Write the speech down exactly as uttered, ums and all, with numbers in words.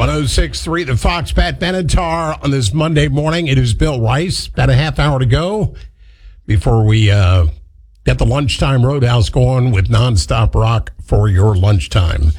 one oh six point three The Fox, Pat Benatar on this Monday morning. It is Bill Rice. About a half hour to go before we uh, get the Lunchtime Roadhouse going with nonstop rock for your lunchtime.